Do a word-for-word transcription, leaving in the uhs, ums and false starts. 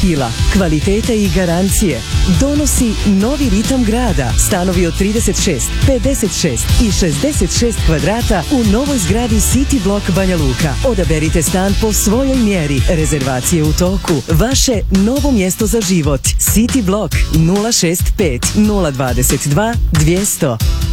stila, kvalitete i garancije donosi novi ritam grada. Stanovi od trideset šest, pedeset šest i šezdeset šest kvadrata u novoj zgradi City Block Banja Luka. Odaberite stan po svojoj mjeri. Rezervacije u toku. Vaše novo mjesto za život. City Block nula šest pet nula dvadeset dva dvjesto.